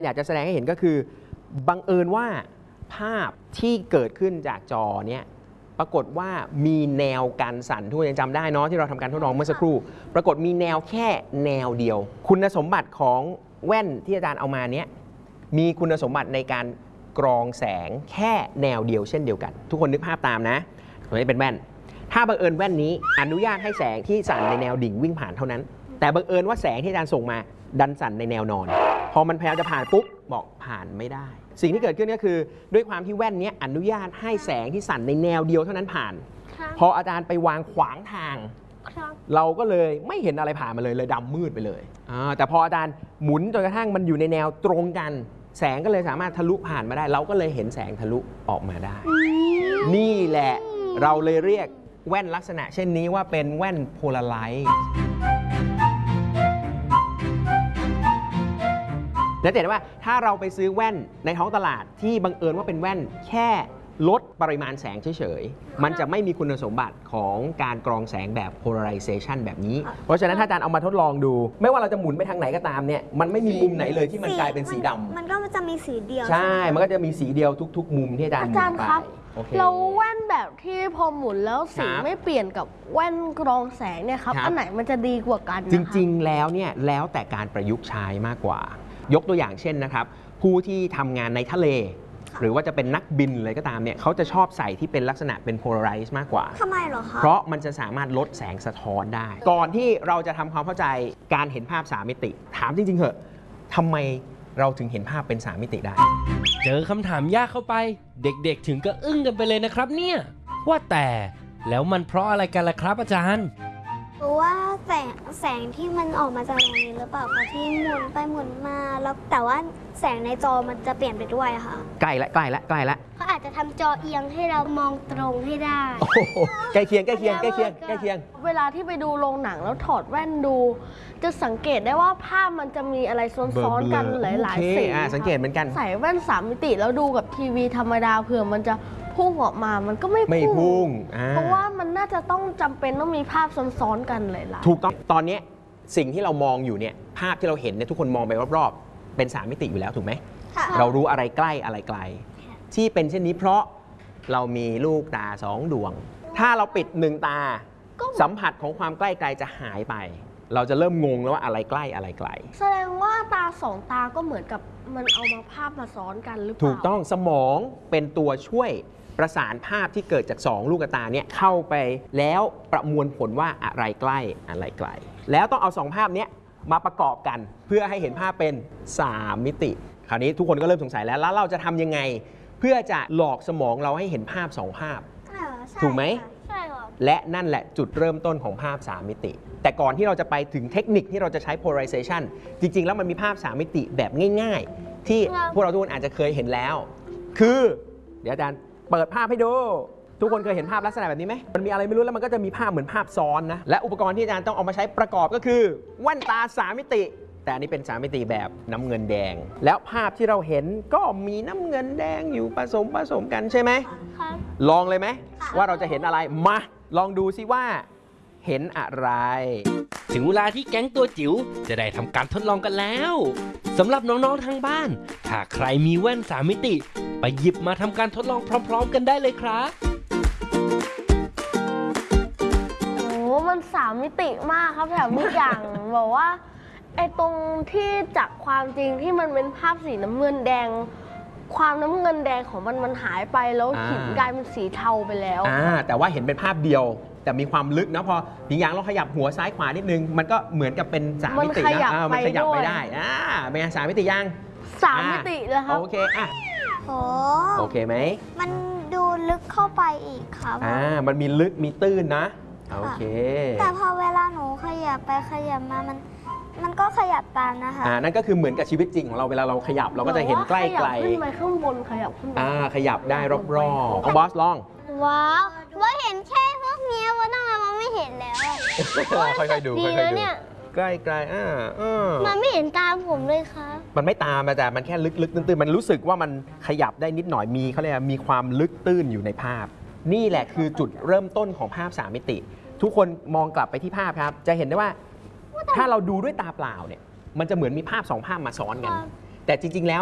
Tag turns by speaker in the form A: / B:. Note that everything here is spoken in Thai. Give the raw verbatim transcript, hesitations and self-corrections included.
A: อยากจะแสดงให้เห็นก็คือบังเอิญว่าภาพที่เกิดขึ้นจากจอเนี่ยปรากฏว่ามีแนวการสั่นทุกคนยังจำได้เนาะที่เราทำการทดลองเมื่อสักครู่ปรากฏมีแนวแค่แนวเดียวคุณสมบัติของแว่นที่อาจารย์เอามาเนี้ยมีคุณสมบัติในการกรองแสงแค่แนวเดียวเช่นเดียวกันทุกคนนึกภาพตามนะตัวนี้เป็นแว่นถ้าบังเอิญแว่นนี้อนุญาตให้แสงที่สั่นในแนวดิ่งวิ่งผ่านเท่านั้นแต่บังเอิญว่าแสงที่อาจารย์ส่งมาดันสั่นในแนวนอนพอมันพยายามจะผ่านปุ๊บบอกผ่านไม่ได้สิ่งที่เกิดขึ้นก็คือด้วยความที่แว่นนี้อนุญาตให้แสงที่สั่นในแนวเดียวเท่านั้นผ่านพออาจารย์ไปวางขวางทางเราก็เลยไม่เห็นอะไรผ่านมาเลยเลยดำมืดไปเลยแต่พออาจารย์หมุนจนกระทั่งมันอยู่ในแนวตรงกันแสงก็เลยสามารถทะลุผ่านมาได้เราก็เลยเห็นแสงทะลุออกมาได้นี่แหละเราเลยเรียกแว่นลักษณะเช่นนี้ว่าเป็นแว่นโพลาไรซ์และเห็นว่าถ้าเราไปซื้อแว่นในท้องตลาดที่บังเอิญว่าเป็นแว่นแค่ลดปริมาณแสงเฉยๆมันจะไม่มีคุณสมบัติของการกรองแสงแบบ polarization แบบนี้เพราะฉะนั้นถ้าอาจารย์เอามาทดลองดูไม่ว่าเราจะหมุนไปทางไหนก็ตามเนี่ยมันไม่มีมุมไหนเลยที่มันกลายเป็นสีดำ
B: มันก็จะมีสีเดียว
A: ใช่มันก็จะมีสีเดียวทุกๆมุมที่อาจารย์หมุนไป
C: เราแว่นแบบที่พอหมุนแล้วสีไม่เปลี่ยนกับแว่นกรองแสงเนี่ยครับอันไหนมันจะดีกว่ากัน
A: จริงๆแล้วเนี่ยแล้วแต่การประยุกต์ใช้มากกว่ายกตัวอย่างเช่นนะครับผู้ที่ทำงานในทะเลหรือว่าจะเป็นนักบินอะไรก็ตามเนี่ยเขาจะชอบใส่ที่เป็นลักษณะเป็น polarize มากกว่า
B: ทำไมเหรอคะ
A: เพราะมันจะสามารถลดแสงสะท้อนได้ก่อนที่เราจะทำความเข้าใจการเห็นภาพสามมิติถามจริงๆเหอะทำไมเราถึงเห็นภาพเป็นสามมิติได้
D: เจอคำถามยากเข้าไปเด็กๆถึงก็อึ้งกันไปเลยนะครับเนี่ยว่าแต่แล้วมันเพราะอะไรกันล่ะครับอาจารย์
B: เพราะว่าแสงแสงที่มันออกมาจากตรงนี้หรือเปล่าคะที่หมุนไปหมุนมาแล้วแต่ว่าแสงในจอมันจะเปลี่ยนไปด้วยค่ะ
A: ใกล้ละใกล้ละใกล้ละ
B: เขาอาจจะทำจอเอียงให้เรามองตรงให้ได้
A: ใกล้เคียงใกล้เคียงใกล้เคียงใกล้เคียง
C: เวลาที่ไปดูโรงหนังแล้วถอดแว่นดูจะสังเกตได้ว่าภาพมันจะมีอะไรซ้อนๆกันหลายๆสี
A: สังเกตเหมือนกัน
C: ใส่แว่นสามมิติแล้วดูกับทีวีธรรมดาเผื่อมันจะพุ่งออกมามันก็ไม่
A: พุ่ง
C: เพราะว่ามันน่าจะต้องจำเป็นต้องมีภาพซ้อนๆกันหลายๆ
A: ถูกต้องตอนนี้สิ่งที่เรามองอยู่เนี่ยภาพที่เราเห็นเนี่ยทุกคนมองไปรอบๆเป็นสามมิติอยู่แล้วถูกไหมเรารู้อะไรใกล้อะไรไกลที่เป็นเช่นนี้เพราะเรามีลูกตาสองดวงถ้าเราปิดหนึ่งตาสัมผัสของความใกล้ไกลจะหายไปเราจะเริ่มงงแล้วว่าอะไรใกล้อะไรไกล
C: แสดงว่าตาสองตาก็เหมือนกับมันเอามาภาพมาซ้อนกันหรือเปล่า
A: ถูกต้องสมองเป็นตัวช่วยประสานภาพที่เกิดจากสองลูกตาเนี่ยเข้าไปแล้วประมวลผลว่าอะไรใกล้อะไรไกลแล้วต้องเอาสองภาพนี้มาประกอบกันเพื่อให้เห็นภาพเป็นสามมิติคราวนี้ทุกคนก็เริ่มสงสัยแล้วแล้วเราจะทำยังไงเพื่อจะหลอกสมองเราให้เห็นภาพสองภาพถูกไหม
B: ใช่ค่ะ
A: และนั่นแหละจุดเริ่มต้นของภาพสามมิติแต่ก่อนที่เราจะไปถึงเทคนิคที่เราจะใช้ polarization จริงๆแล้วมันมีภาพสามมิติแบบง่ายๆที่พวกเราทุกคนอาจจะเคยเห็นแล้วคือเดี๋ยวอาจารย์เปิดภาพให้ดูทุกคนเคยเห็นภาพลักษณะแบบนี้ไหมมันมีอะไรไม่รู้แล้วมันก็จะมีภาพเหมือนภาพซ้อนนะและอุปกรณ์ที่อาจารย์ต้องเอามาใช้ประกอบก็คือแว่นตาสามมิติแต่อันนี้เป็นสามมิติแบบน้ำเงินแดงแล้วภาพที่เราเห็นก็มีน้ำเงินแดงอยู่ผสมผสมกันใช่ไหม
B: ครับ
A: ลองเลยไหมว่าเราจะเห็นอะไรมาลองดูซิว่าเห็นอะไร
D: ถึงเวลาที่แก๊งตัวจิ๋วจะได้ทำการทดลองกันแล้วสำหรับน้องๆทางบ้านถ้าใครมีแว่นสามมิติไปหยิบมาทำการทดลองพร้อมๆกันได้เลยครับ
C: โอ้มันสามมิติมากครับแถมมีอย่างบอกว่าไอ้ตรงที่จากความจริงที่มันเป็นภาพสีน้ำเงินแดงความน้ำเงินแดงของมันมันหายไปแล้วหินกลายเป็นสีเทาไปแล้ว
A: อ่าแต่ว่าเห็นเป็นภาพเดียวแต่มีความลึกนะพอถึงอย่างเราขยับหัวซ้ายขวานิดนึงมันก็เหมือนกับเป็นสามมิตินะมันขยับไปได้อ่าเป็นสามมิติยัง
C: สามมิติแล้วครับ
A: โอเคอ่ะ
B: โอ้
A: โอเคไหม
B: มันดูลึกเข้าไปอีกครับ
A: อ่ามันมีลึกมีตื้นนะโอเค
B: แต่พอเวลาหนูขยับไปขยับมามันมันก็ขยับตามนะคะ
A: อ่านั่นก็คือเหมือนกับชีวิตจริงของเราเวลาเราขยับเราก็จะเห็นใกล้ไกล
C: ขึ้นไปข้างบนขยับขึ้น
A: อ่าขยับได้รอบๆเอาบอสลอง
B: ว้าวว่าเห็นแค่พวกนี้ว่าทำไมมันไม่เห็นแล้ว
A: ค่อยๆดูค่อยๆดูใกล้ๆอ่า
B: มันไม่เห็นตามผมเลยครับ
A: มันไม่ตามอาจารย์มันแค่ลึกๆตื้นๆมันรู้สึกว่ามันขยับได้นิดหน่อยมีเขาเรียกมีความลึกตื้นอยู่ในภาพนี่แหละคือจุดเริ่มต้นของภาพสามมิติทุกคนมองกลับไปที่ภาพครับจะเห็นได้ว่าถ้าเราดูด้วยตาเปล่าเนี่ยมันจะเหมือนมีภาพสองภาพมาซ้อนกัน แแต่จริง ๆ แล้ว